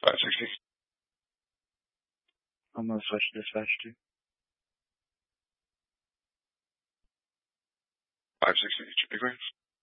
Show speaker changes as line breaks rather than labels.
560.
I'm going to switch to dispatch too.
560, get your big rings.